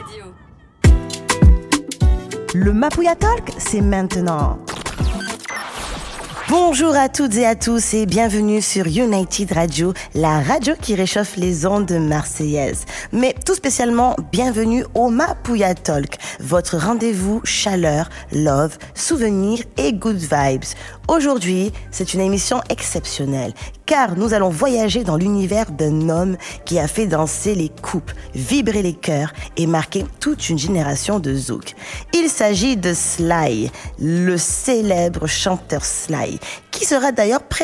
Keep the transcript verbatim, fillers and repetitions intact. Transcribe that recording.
Radio. Le Mapouya Talk, c'est maintenant. Bonjour à toutes et à tous et bienvenue sur United Radio, la radio qui réchauffe les ondes marseillaises. Mais tout spécialement, bienvenue au Mapouya Talk, votre rendez-vous chaleur, love, souvenirs et good vibes. Aujourd'hui, c'est une émission exceptionnelle car nous allons voyager dans l'univers d'un homme qui a fait danser les coupes, vibrer les cœurs et marquer toute une génération de zouk. Il s'agit de Sly, le célèbre chanteur Sly, qui sera d'ailleurs